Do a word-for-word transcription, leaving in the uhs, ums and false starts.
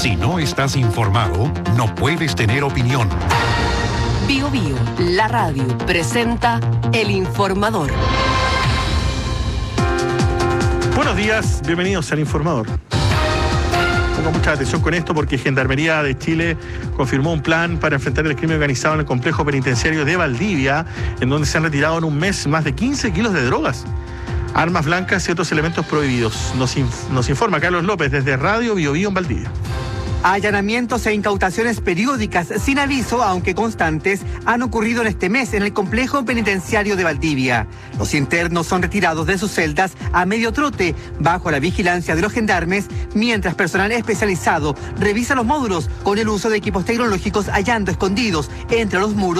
Si no estás informado, no puedes tener opinión. Bio Bio, la radio, presenta El Informador. Buenos días, bienvenidos al Informador. Pongo mucha atención con esto porque Gendarmería de Chile confirmó un plan para enfrentar el crimen organizado en el complejo penitenciario de Valdivia, en donde se han retirado en un mes más de quince kilos de drogas, armas blancas y otros elementos prohibidos. Nos, inf- nos informa Carlos López desde Radio Bio Bio en Valdivia. Allanamientos e incautaciones periódicas sin aviso, aunque constantes, han ocurrido en este mes en el complejo penitenciario de Valdivia. Los internos son retirados de sus celdas a medio trote, bajo la vigilancia de los gendarmes, mientras personal especializado revisa los módulos con el uso de equipos tecnológicos hallando escondidos entre los muros